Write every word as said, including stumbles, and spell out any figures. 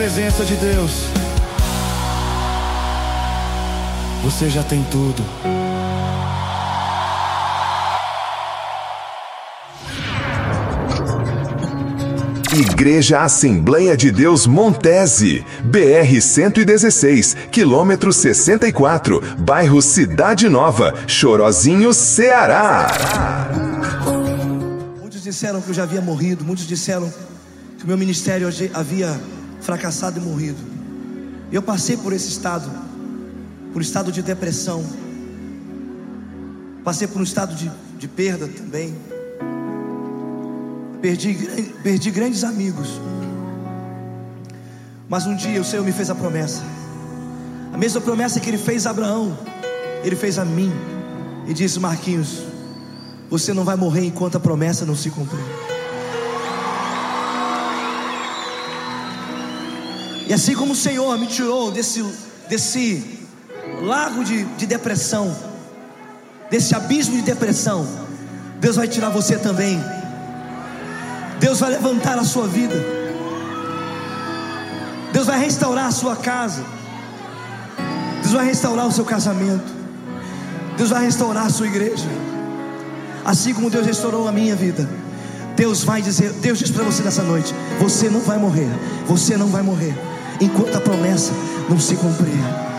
Presença de Deus. Você já tem tudo. Igreja Assembleia de Deus Montese, B R cento e dezesseis, quilômetro sessenta e quatro, bairro Cidade Nova, Chorozinho, Ceará. Muitos disseram que eu já havia morrido, muitos disseram que o meu ministério havia fracassado e morrido. Eu passei por esse estado, por um estado de depressão, passei por um estado de, de perda também. Perdi, perdi grandes amigos. Mas um dia o Senhor me fez a promessa, a mesma promessa que Ele fez a Abraão, Ele fez a mim. E disse: Marquinhos, você não vai morrer enquanto a promessa não se cumprir. E assim como o Senhor me tirou desse, desse lago de, de depressão, desse abismo de depressão, Deus vai tirar você também. Deus vai levantar a sua vida. Deus vai restaurar a sua casa. Deus vai restaurar o seu casamento. Deus vai restaurar a sua igreja. Assim como Deus restaurou a minha vida, Deus vai dizer, Deus diz para você nessa noite: você não vai morrer, você não vai morrer enquanto a promessa não se cumprir.